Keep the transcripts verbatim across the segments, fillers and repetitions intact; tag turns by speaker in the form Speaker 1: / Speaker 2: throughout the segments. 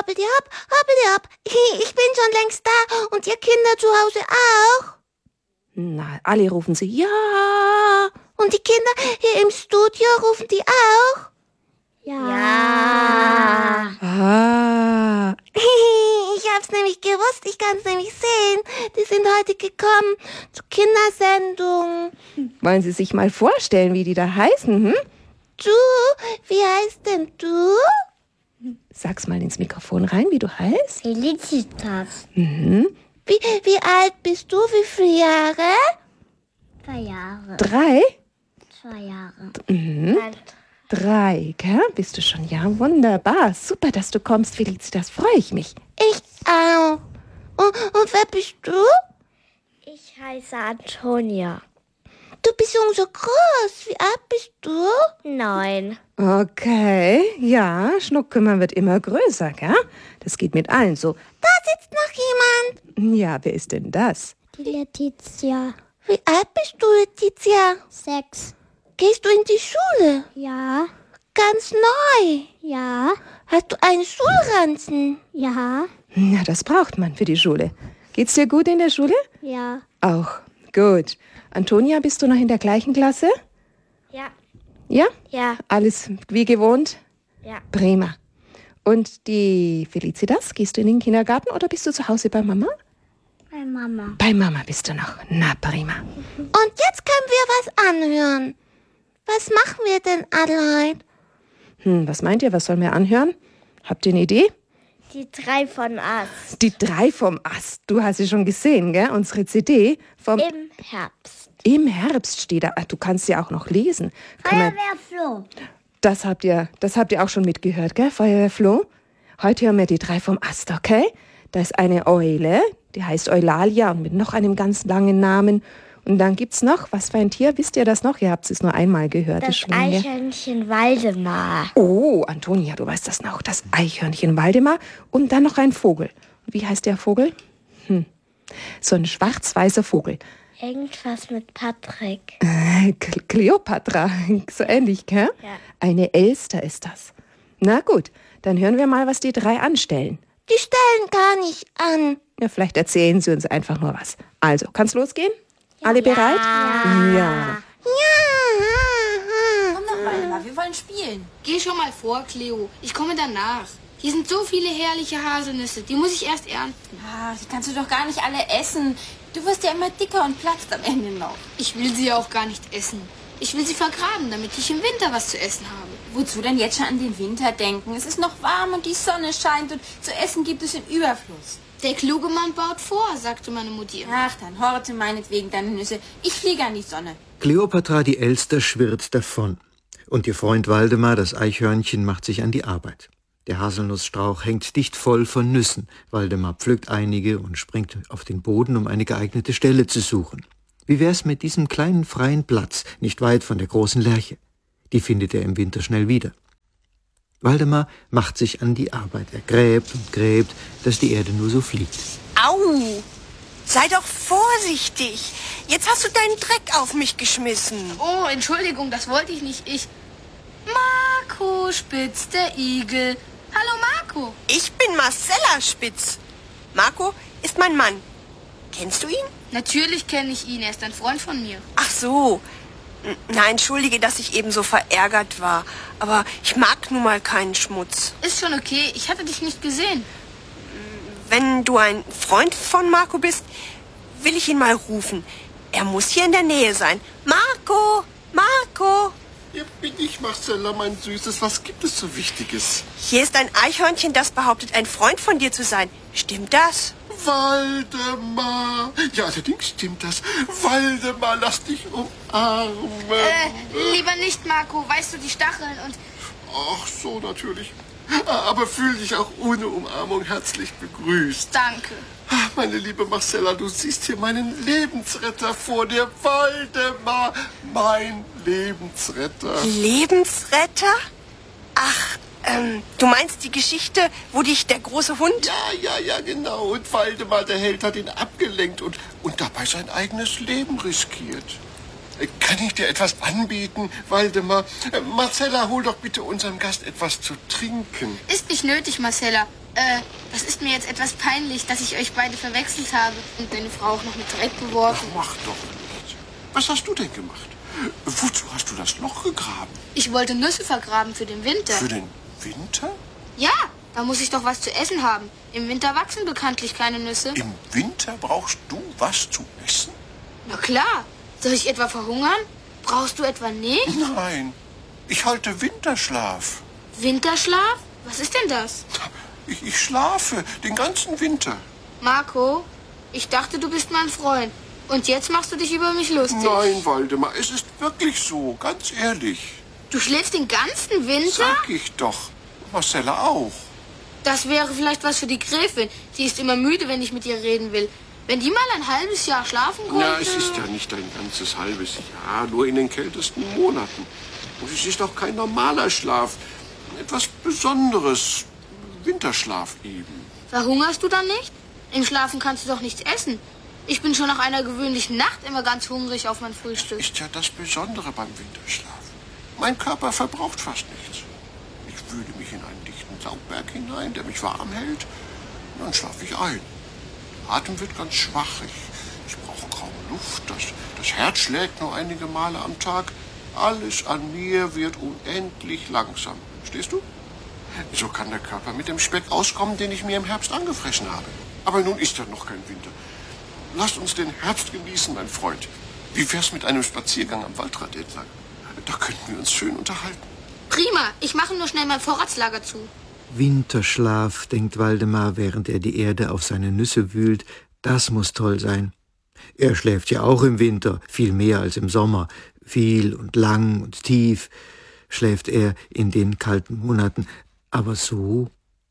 Speaker 1: hoppidi hopp, hoppidi hopp. Ich bin schon längst da und ihr Kinder zu Hause auch?
Speaker 2: Na, alle rufen sie ja.
Speaker 1: Und die Kinder hier im Studio rufen die auch?
Speaker 3: Ja.
Speaker 2: Ah.
Speaker 1: Ich hab's nämlich gewusst, ich kann's nämlich sehen. Die sind heute gekommen zur Kindersendung.
Speaker 2: Wollen Sie sich mal vorstellen, wie die da heißen, hm?
Speaker 1: Du, wie heißt denn du?
Speaker 2: Sag's mal ins Mikrofon rein, wie du heißt.
Speaker 3: Felicitas.
Speaker 2: Mhm.
Speaker 1: Wie, wie alt bist du? Wie viele Jahre?
Speaker 3: Zwei Jahre.
Speaker 2: Drei?
Speaker 3: Zwei Jahre.
Speaker 2: Mhm. Drei, gell? Bist du schon? Ja, wunderbar. Super, dass du kommst, Felicitas. Freue ich mich.
Speaker 1: Ich auch. Und, und wer bist du?
Speaker 3: Ich heiße Antonia.
Speaker 1: Du bist schon so groß. Wie alt bist du?
Speaker 3: Neun.
Speaker 2: Okay, ja, Schnuckkümmer wird immer größer, gell? Das geht mit allen so.
Speaker 1: Da sitzt noch jemand.
Speaker 2: Ja, wer ist denn das?
Speaker 3: Die Letizia.
Speaker 1: Wie alt bist du, Letizia?
Speaker 3: Sechs.
Speaker 1: Gehst du in die Schule?
Speaker 3: Ja.
Speaker 1: Ganz neu.
Speaker 3: Ja.
Speaker 1: Hast du einen Schulranzen?
Speaker 3: Ja.
Speaker 2: Na, das braucht man für die Schule. Geht's dir gut in der Schule?
Speaker 3: Ja.
Speaker 2: Auch. Gut. Antonia, bist du noch in der gleichen Klasse?
Speaker 3: Ja.
Speaker 2: Ja?
Speaker 3: Ja.
Speaker 2: Alles wie gewohnt?
Speaker 3: Ja.
Speaker 2: Prima. Und die Felicitas, gehst du in den Kindergarten oder bist du zu Hause bei Mama?
Speaker 3: Bei Mama.
Speaker 2: Bei Mama bist du noch. Na, prima.
Speaker 1: Und jetzt können wir was anhören. Was machen wir denn alle heute?
Speaker 2: Hm, was meint ihr, was sollen wir anhören? Habt ihr eine Idee?
Speaker 3: Die drei von Ast.
Speaker 2: Die drei vom Ast. Du hast sie schon gesehen, gell? Unsere C D vom...
Speaker 3: Im Herbst.
Speaker 2: Im Herbst steht da. Ach, du kannst sie auch noch lesen. Kann man,
Speaker 3: Feuerwehr Flo.
Speaker 2: das habt ihr, das habt ihr auch schon mitgehört, gell? Feuerwehr Flo. Heute hören wir die drei vom Ast, okay? Da ist eine Eule, die heißt Eulalia und mit noch einem ganz langen Namen. Und dann gibt's noch, was für ein Tier? Wisst ihr das noch? Ihr habt es nur einmal gehört.
Speaker 3: Das
Speaker 2: Schwinge.
Speaker 3: Eichhörnchen Waldemar.
Speaker 2: Oh, Antonia, du weißt das noch. Das Eichhörnchen Waldemar und dann noch ein Vogel. Wie heißt der Vogel? Hm. So ein schwarz-weißer Vogel.
Speaker 3: Irgendwas mit Patrick.
Speaker 2: Äh, K- Kleopatra, so ähnlich, gell?
Speaker 3: Ja.
Speaker 2: Eine Elster ist das. Na gut, dann hören wir mal, was die drei anstellen.
Speaker 1: Die stellen gar nicht an.
Speaker 2: Ja, vielleicht erzählen sie uns einfach nur was. Also, kann's losgehen? Alle bereit? Ja.
Speaker 1: Ja.
Speaker 4: Komm doch, Waldemar, wir wollen spielen. Geh schon mal vor, Cleo. Ich komme danach. Hier sind so viele herrliche Haselnüsse. Die muss ich erst ernten.
Speaker 5: Ah, die kannst du doch gar nicht alle essen. Du wirst ja immer dicker und platzt am Ende noch.
Speaker 4: Ich will sie ja auch gar nicht essen. Ich will sie vergraben, damit ich im Winter was zu essen habe.
Speaker 5: Wozu denn jetzt schon an den Winter denken? Es ist noch warm und die Sonne scheint und zu essen gibt es in Überfluss.
Speaker 4: Der kluge Mann baut vor, sagte meine Mutti immer.
Speaker 5: Ach, dann horte meinetwegen deine Nüsse. Ich fliege an die Sonne.
Speaker 6: Kleopatra die Elster schwirrt davon. Und ihr Freund Waldemar, das Eichhörnchen, macht sich an die Arbeit. Der Haselnussstrauch hängt dicht voll von Nüssen. Waldemar pflückt einige und springt auf den Boden, um eine geeignete Stelle zu suchen. Wie wär's mit diesem kleinen freien Platz, nicht weit von der großen Lerche? Die findet er im Winter schnell wieder. Waldemar macht sich an die Arbeit. Er gräbt und gräbt, dass die Erde nur so fliegt.
Speaker 7: Au! Sei doch vorsichtig. Jetzt hast du deinen Dreck auf mich geschmissen.
Speaker 4: Oh, Entschuldigung, das wollte ich nicht. Ich... Marco Spitz, der Igel. Hallo, Marco.
Speaker 7: Ich bin Marcella Spitz. Marco ist mein Mann. Kennst du ihn?
Speaker 4: Natürlich kenne ich ihn. Er ist ein Freund von mir.
Speaker 7: Ach so. Nein, entschuldige, dass ich eben so verärgert war. Aber ich mag nun mal keinen Schmutz.
Speaker 4: Ist schon okay. Ich hatte dich nicht gesehen.
Speaker 7: Wenn du ein Freund von Marco bist, will ich ihn mal rufen. Er muss hier in der Nähe sein. Marco! Marco!
Speaker 8: Ja, bin ich, Marcella, mein Süßes. Was gibt es so Wichtiges?
Speaker 7: Hier ist ein Eichhörnchen, das behauptet, ein Freund von dir zu sein. Stimmt das?
Speaker 8: Waldemar. Ja, allerdings stimmt das. Waldemar, lass dich umarmen.
Speaker 4: Äh, lieber nicht, Marco. Weißt du, die Stacheln und...
Speaker 8: Ach so, natürlich. Aber fühl dich auch ohne Umarmung herzlich begrüßt.
Speaker 4: Danke.
Speaker 8: Meine liebe Marcella, du siehst hier meinen Lebensretter vor dir. Waldemar, mein Lebensretter.
Speaker 7: Lebensretter? Ach, ähm, du meinst die Geschichte, wo dich der große Hund...
Speaker 8: Ja, ja, ja, genau. Und Waldemar, der Held, hat ihn abgelenkt und, und dabei sein eigenes Leben riskiert. Kann ich dir etwas anbieten, Waldemar? Marcella, hol doch bitte unserem Gast etwas zu trinken.
Speaker 4: Ist nicht nötig, Marcella. Äh, das ist mir jetzt etwas peinlich, dass ich euch beide verwechselt habe und deine Frau auch noch mit Dreck beworfen.
Speaker 8: Ach, mach doch nicht. Was hast du denn gemacht? Wozu hast du das Loch gegraben?
Speaker 4: Ich wollte Nüsse vergraben für den Winter.
Speaker 8: Für den Winter?
Speaker 4: Ja, da muss ich doch was zu essen haben. Im Winter wachsen bekanntlich keine Nüsse.
Speaker 8: Im Winter brauchst du was zu essen?
Speaker 4: Na klar. Soll ich etwa verhungern? Brauchst du etwa nicht?
Speaker 8: Nein, ich halte Winterschlaf.
Speaker 4: Winterschlaf? Was ist denn das?
Speaker 8: Ich, ich schlafe den ganzen Winter.
Speaker 4: Marco, ich dachte, du bist mein Freund. Und jetzt machst du dich über mich lustig.
Speaker 8: Nein, Waldemar, es ist wirklich so, ganz ehrlich.
Speaker 4: Du schläfst den ganzen Winter?
Speaker 8: Sag ich doch. Marcella auch.
Speaker 4: Das wäre vielleicht was für die Gräfin. Die ist immer müde, wenn ich mit ihr reden will. Wenn die mal ein halbes Jahr schlafen konnte...
Speaker 8: Ja, es ist ja nicht ein ganzes halbes Jahr, nur in den kältesten Monaten. Und es ist auch kein normaler Schlaf. Etwas Besonderes. Winterschlaf eben.
Speaker 4: Verhungerst du dann nicht? Im Schlafen kannst du doch nichts essen. Ich bin schon nach einer gewöhnlichen Nacht immer ganz hungrig auf mein Frühstück.
Speaker 8: Ist ja das Besondere beim Winterschlaf. Mein Körper verbraucht fast nichts. Ich wühle mich in einen dichten Laubberg hinein, der mich warm hält. Und dann schlafe ich ein. Der Atem wird ganz schwach. Ich, ich brauche kaum Luft. Das, das Herz schlägt nur einige Male am Tag. Alles an mir wird unendlich langsam. Verstehst du? So kann der Körper mit dem Speck auskommen, den ich mir im Herbst angefressen habe. Aber nun ist ja noch kein Winter. Lasst uns den Herbst genießen, mein Freund. Wie wär's mit einem Spaziergang am Waldrand entlang? Da könnten wir uns schön unterhalten.
Speaker 4: Prima, ich mache nur schnell mein Vorratslager zu.
Speaker 6: Winterschlaf, denkt Waldemar, während er die Erde auf seine Nüsse wühlt. Das muss toll sein. Er schläft ja auch im Winter, viel mehr als im Sommer. Viel und lang und tief schläft er in den kalten Monaten. Aber so...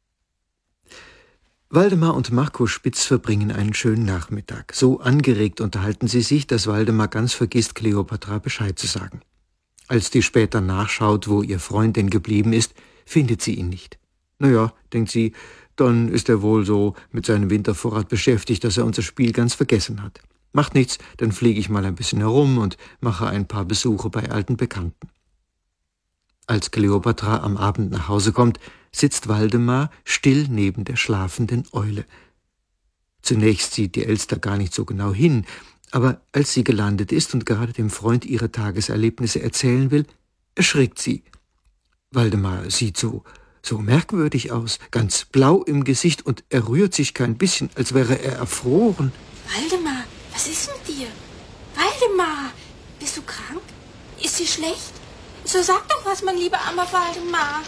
Speaker 6: Waldemar und Marco Spitz verbringen einen schönen Nachmittag. So angeregt unterhalten sie sich, dass Waldemar ganz vergisst, Kleopatra Bescheid zu sagen. Als die später nachschaut, wo ihr Freund denn geblieben ist, findet sie ihn nicht. Naja, denkt sie, dann ist er wohl so mit seinem Wintervorrat beschäftigt, dass er unser Spiel ganz vergessen hat. Macht nichts, dann fliege ich mal ein bisschen herum und mache ein paar Besuche bei alten Bekannten. Als Kleopatra am Abend nach Hause kommt, sitzt Waldemar still neben der schlafenden Eule. Zunächst sieht die Elster gar nicht so genau hin, aber als sie gelandet ist und gerade dem Freund ihre Tageserlebnisse erzählen will, erschrickt sie. Waldemar sieht so, so merkwürdig aus, ganz blau im Gesicht und er rührt sich kein bisschen, als wäre er erfroren.
Speaker 5: Waldemar, was ist mit dir? Waldemar, bist du krank? Ist dir schlecht? So sag doch was, mein lieber armer Waldemar.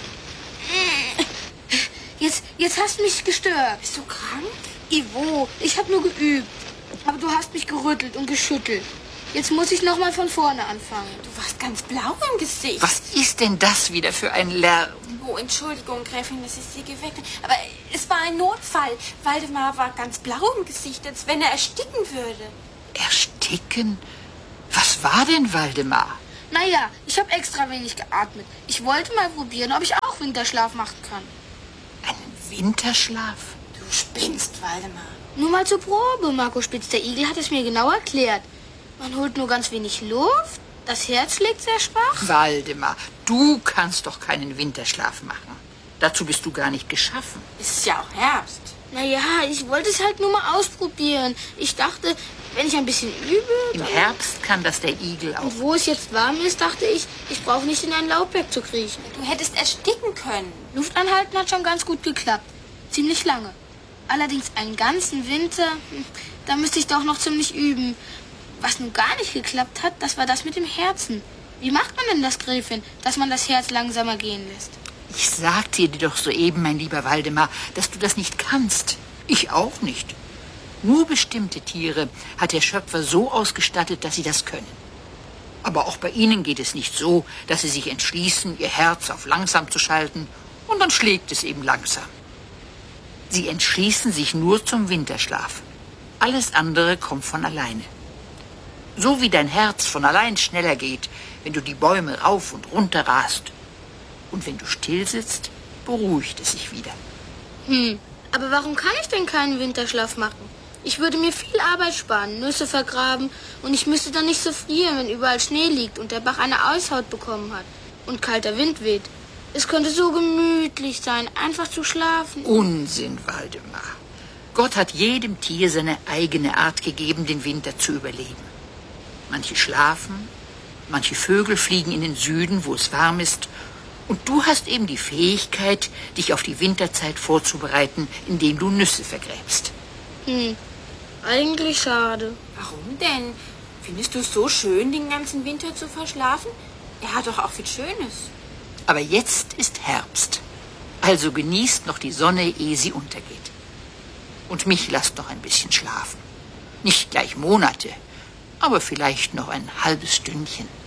Speaker 4: Jetzt, jetzt hast du mich gestört.
Speaker 5: Bist du krank?
Speaker 4: Ivo, ich habe nur geübt. Aber du hast mich gerüttelt und geschüttelt. Jetzt muss ich noch mal von vorne anfangen.
Speaker 5: Du warst ganz blau im Gesicht.
Speaker 9: Was ist denn das wieder für ein Lärm?
Speaker 5: Oh, Entschuldigung, Gräfin, dass ich Sie geweckt habe. Aber es war ein Notfall. Waldemar war ganz blau im Gesicht, als wenn er ersticken würde.
Speaker 9: Ersticken? Was war denn, Waldemar?
Speaker 4: Naja, ich habe extra wenig geatmet. Ich wollte mal probieren, ob ich auch Winterschlaf machen kann.
Speaker 9: Einen Winterschlaf?
Speaker 5: Du spinnst, Waldemar.
Speaker 4: Nur mal zur Probe, Marco Spitz. Der Igel hat es mir genau erklärt. Man holt nur ganz wenig Luft, das Herz schlägt sehr schwach.
Speaker 9: Waldemar, du kannst doch keinen Winterschlaf machen. Dazu bist du gar nicht geschaffen.
Speaker 5: Es ist ja auch Herbst.
Speaker 4: Naja, ich wollte es halt nur mal ausprobieren. Ich dachte, wenn ich ein bisschen übe...
Speaker 9: Im Herbst kann das der Igel auch.
Speaker 4: Und wo es jetzt warm ist, dachte ich, ich brauche nicht in einen Laubberg zu kriechen.
Speaker 5: Du hättest ersticken können.
Speaker 4: Luft anhalten hat schon ganz gut geklappt. Ziemlich lange. Allerdings einen ganzen Winter, da müsste ich doch noch ziemlich üben. Was nun gar nicht geklappt hat, das war das mit dem Herzen. Wie macht man denn das, Gräfin, dass man das Herz langsamer gehen lässt?
Speaker 9: Ich sagte dir doch soeben, mein lieber Waldemar, dass du das nicht kannst. Ich auch nicht. Nur bestimmte Tiere hat der Schöpfer so ausgestattet, dass sie das können. Aber auch bei ihnen geht es nicht so, dass sie sich entschließen, ihr Herz auf langsam zu schalten, und dann schlägt es eben langsam. Sie entschließen sich nur zum Winterschlaf. Alles andere kommt von alleine. So wie dein Herz von allein schneller geht, wenn du die Bäume rauf und runter rast. Und wenn du still sitzt, beruhigt es sich wieder.
Speaker 4: Hm, aber warum kann ich denn keinen Winterschlaf machen? Ich würde mir viel Arbeit sparen, Nüsse vergraben und ich müsste dann nicht so frieren, wenn überall Schnee liegt und der Bach eine Eishaut bekommen hat und kalter Wind weht. Es könnte so gemütlich sein, einfach zu schlafen.
Speaker 9: Unsinn, Waldemar. Gott hat jedem Tier seine eigene Art gegeben, den Winter zu überleben. Manche schlafen, manche Vögel fliegen in den Süden, wo es warm ist. Und du hast eben die Fähigkeit, dich auf die Winterzeit vorzubereiten, indem du Nüsse vergräbst.
Speaker 4: Hm, eigentlich schade.
Speaker 5: Warum denn? Findest du es so schön, den ganzen Winter zu verschlafen? Er hat doch auch viel Schönes.
Speaker 9: Aber jetzt ist Herbst. Also genießt noch die Sonne, ehe sie untergeht. Und mich lasst noch ein bisschen schlafen. Nicht gleich Monate, aber vielleicht noch ein halbes Stündchen.